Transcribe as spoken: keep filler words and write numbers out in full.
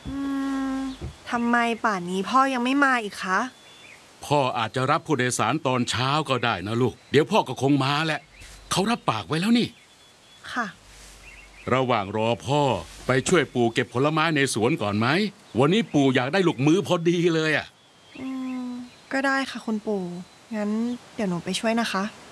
อืมทำไมป่านนี้พ่อยังไม่มาอีกคะพ่ออาจจะรับผู้โดยสารตอนเช้าก็ได้นะลูกเดี๋ยวพ่อก็คงมาแหละเขารับปากไว้แล้วนี่ค่ะระหว่างรอพ่อไปช่วยปู่เก็บผลไม้ในสวนก่อนไหมวันนี้ปู่อยากได้ลูกมือพอดีเลยอ่ะอืมก็ได้ค่ะคุณปู่งั้นเดี๋ยวหนูไปช่วยนะคะ